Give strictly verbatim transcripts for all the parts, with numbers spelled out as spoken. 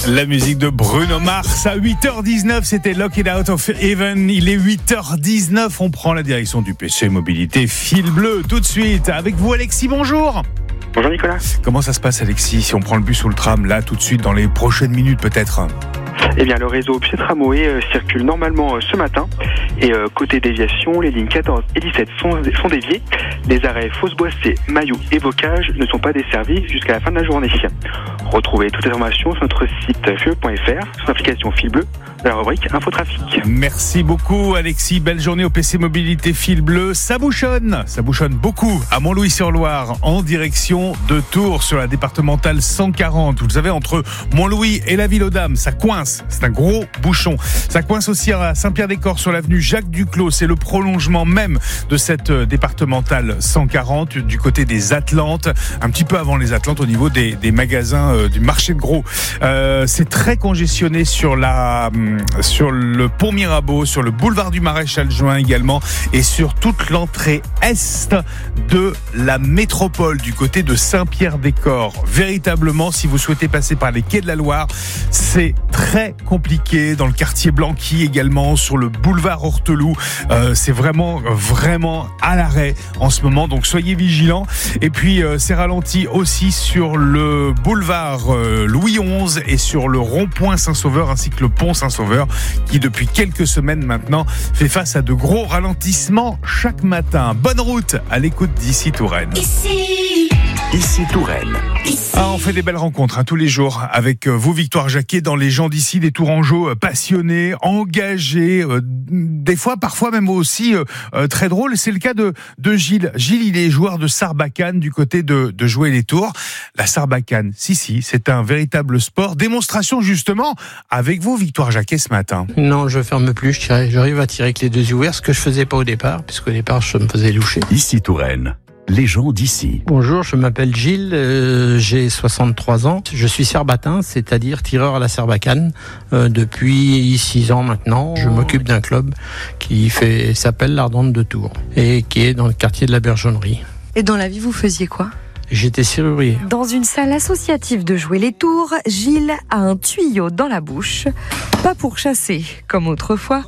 La musique de Bruno Mars à huit heures dix-neuf, c'était Lock It Out of Heaven. Il est huit heures dix-neuf, on prend la direction du P C Mobilité Fil Bleu tout de suite. Avec vous Alexis, bonjour. Bonjour Nicolas. Comment ça se passe Alexis, si on prend le bus ou le tram là tout de suite dans les prochaines minutes peut-être? Eh bien, le réseau Pied-Tramway euh, circule normalement euh, ce matin. Et euh, côté déviation, les lignes quatorze et dix-sept sont, sont déviées. Les arrêts Fosse-Boissé, Mailloux et Bocage ne sont pas desservis jusqu'à la fin de la journée. Retrouvez toutes les informations sur notre site fil point f r, sur l'application Fil Bleu, dans la rubrique Infotrafic. Merci beaucoup Alexis, belle journée au P C Mobilité Fil Bleu. Ça bouchonne, ça bouchonne beaucoup à Montlouis-sur-Loire en direction de Tours sur la départementale cent quarante. Vous le savez, entre Montlouis et la Ville-aux-Dames, ça coince, c'est un gros bouchon. Ça coince aussi à Saint-Pierre-des-Corps sur l'avenue Jacques Duclos, c'est le prolongement même de cette départementale cent quarante du côté des Atlantes, un petit peu avant les Atlantes au niveau des, des magasins euh, du marché de gros. Euh, c'est très congestionné sur la sur le pont Mirabeau, sur le boulevard du Maréchal Juin également, et sur toute l'entrée est de la métropole du côté de Saint-Pierre-des-Corps. Véritablement, si vous souhaitez passer par les quais de la Loire, c'est très compliqué. Dans le quartier Blanqui également, sur le boulevard Horteloup, euh, c'est vraiment, vraiment à l'arrêt en ce moment, donc soyez vigilants. Et puis, euh, c'est ralenti aussi sur le boulevard euh, Louis onze et sur le rond-point Saint-Sauveur, ainsi que le pont Saint-Sauveur, qui depuis quelques semaines maintenant fait face à de gros ralentissements chaque matin. Bonne route à l'écoute d'ici Touraine. Ici, Ici Touraine. Ah, on fait des belles rencontres hein, tous les jours avec vous, Victoire Jacquet, dans les gens d'ici, des Tourangeaux passionnés, engagés, euh, des fois, parfois même aussi euh, très drôles. C'est le cas de, de Gilles. Gilles, il est joueur de Sarbacane du côté de, de Jouer les Tours. La Sarbacane, si, si, c'est un véritable sport. Démonstration justement avec vous, Victoire Jacquet, ce matin. Non, je ferme plus, je tire, j'arrive à tirer avec les deux yeux ouverts, ce que je faisais pas au départ, puisqu'au départ, je me faisais loucher. Ici Touraine. Les gens d'ici. Bonjour, je m'appelle Gilles, euh, j'ai soixante-trois ans. Je suis sarbatin, c'est-à-dire tireur à la Sarbacane, euh, depuis six ans maintenant. Je m'occupe d'un club qui fait, s'appelle l'Ardente de Tours et qui est dans le quartier de la Bergeonnerie. Et dans la vie, vous faisiez quoi ? J'étais serrurier. Dans une salle associative de Jouer les Tours, Gilles a un tuyau dans la bouche. Pas pour chasser, comme autrefois,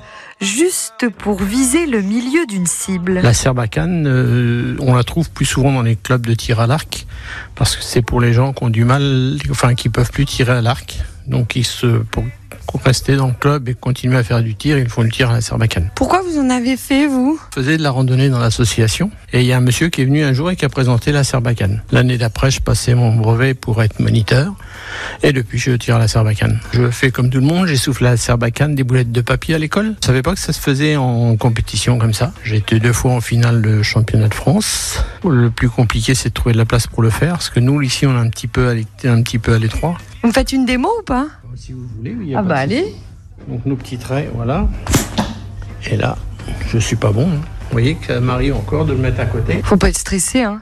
juste pour viser le milieu d'une cible. La Sarbacane, euh, on la trouve plus souvent dans les clubs de tir à l'arc, parce que c'est pour les gens qui ont du mal, enfin qui peuvent plus tirer à l'arc. Donc ils se, pour rester dans le club et continuer à faire du tir, il faut le tir à la Sarbacane. Pourquoi vous en avez fait, vous ? Je faisais de la randonnée dans l'association et il y a un monsieur qui est venu un jour et qui a présenté la Sarbacane. L'année d'après, je passais mon brevet pour être moniteur et depuis, je tire à la Sarbacane. Je fais comme tout le monde, j'ai soufflé à la Sarbacane des boulettes de papier à l'école. Je savais pas que ça se faisait en compétition comme ça. J'ai été deux fois en finale de championnat de France. Le plus compliqué, c'est de trouver de la place pour le faire, parce que nous, ici, on est un petit peu à, un petit peu à l'étroit. Vous faites une démo ou pas ? Si vous voulez, oui. Ah bah allez. Donc nos petits traits, voilà. Et là, je suis pas bon. Hein. Vous voyez que ça m'arrive encore de le mettre à côté. Faut pas être stressé, hein.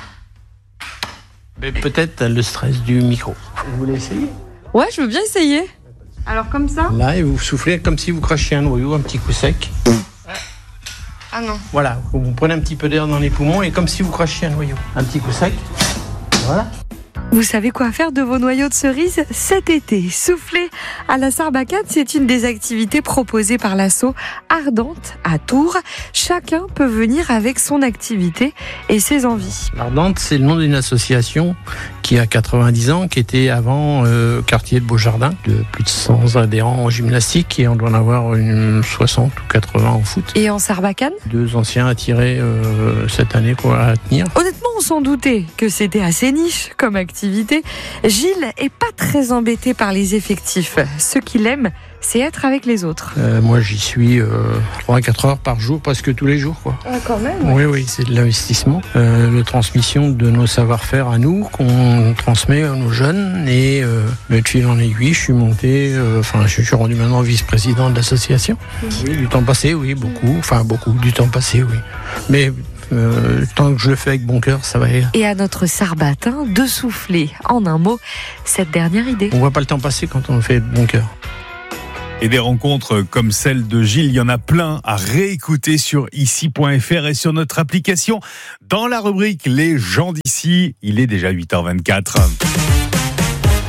Mais peut-être le stress du micro. Vous voulez essayer ? Ouais, je veux bien essayer. Alors comme ça ? Là, et vous soufflez comme si vous crachiez un noyau, un petit coup sec. Ah non. Voilà, vous prenez un petit peu d'air dans les poumons et comme si vous crachiez un noyau. Un petit coup sec. Voilà. Vous savez quoi faire de vos noyaux de cerises cet été ? Souffler à la Sarbacane, c'est une des activités proposées par l'asso Ardente à Tours. Chacun peut venir avec son activité et ses envies. L'Ardente, c'est le nom d'une association qui a quatre-vingt-dix ans, qui était avant euh, quartier de Beaujardin, de plus de cent adhérents en gymnastique et on doit en avoir une soixante ou quatre-vingts en foot. Et en Sarbacane ? Deux anciens attirés euh, cette année quoi, à tenir. Honnêtement, on s'en doutait que c'était assez niche comme activité. Gilles est pas très embêté par les effectifs. Ce qu'il aime, c'est être avec les autres. Euh, moi, j'y suis euh, trois à quatre heures par jour, presque tous les jours, quoi. Ah, quand même. Oui, oui, c'est de l'investissement. Euh, la transmission de nos savoir-faire à nous, qu'on transmet à nos jeunes. Et euh, de fil en aiguille, je suis monté, enfin, euh, je suis rendu maintenant vice-président de l'association. Mmh. Oui, du temps passé, oui, beaucoup. Enfin, beaucoup, du temps passé, oui. Mais Euh, tant que je le fais avec bon cœur, ça va aller. Et à notre sarbatin de souffler en un mot cette dernière idée. On voit pas le temps passer quand on le fait de bon cœur. Et des rencontres comme celle de Gilles, il y en a plein à réécouter sur ici point f r et sur notre application. Dans la rubrique Les gens d'ici, il est déjà huit heures vingt-quatre.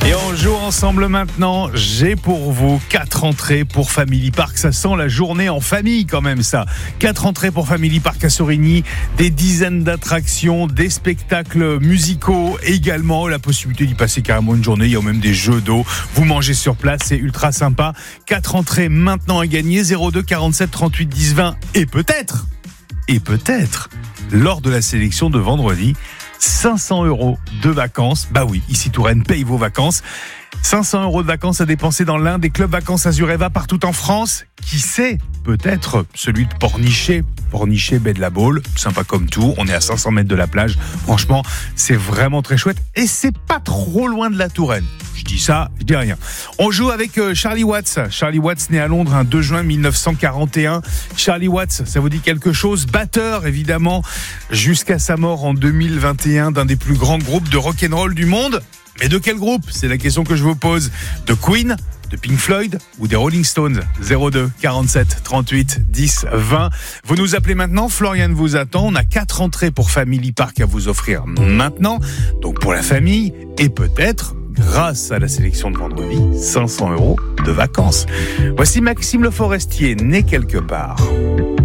Et on joue ensemble maintenant. J'ai pour vous quatre entrées pour Family Park. Ça sent la journée en famille quand même ça. Quatre entrées pour Family Park à Sorigny. Des dizaines d'attractions, des spectacles musicaux également. La possibilité d'y passer carrément une journée. Il y a même des jeux d'eau. Vous mangez sur place, c'est ultra sympa. Quatre entrées maintenant à gagner. zéro deux quarante-sept trente-huit dix vingt. Et peut-être, et peut-être, lors de la sélection de vendredi, cinq cents euros de vacances. Bah oui, ici Touraine paye vos vacances. cinq cents euros de vacances à dépenser dans l'un des clubs vacances Azureva partout en France. Qui sait, peut-être celui de Pornichet. Pornichet, baie de la Baule, sympa comme tout. On est à cinq cents mètres de la plage. Franchement, c'est vraiment très chouette. Et c'est pas trop loin de la Touraine. Je dis ça, je dis rien. On joue avec euh, Charlie Watts. Charlie Watts, né à Londres un deux juin mille neuf cent quarante et un. Charlie Watts, ça vous dit quelque chose? Batteur, évidemment, jusqu'à sa mort en deux mille vingt et un d'un des plus grands groupes de rock'n'roll du monde. Mais de quel groupe? C'est la question que je vous pose. De Queen, de Pink Floyd ou des Rolling Stones? zéro deux quarante-sept trente-huit dix vingt. Vous nous appelez maintenant, Florian vous attend. On a quatre entrées pour Family Park à vous offrir maintenant. Donc pour la famille et peut-être, grâce à la sélection de vendredi, cinq cents euros de vacances. Voici Maxime Le Forestier, né quelque part.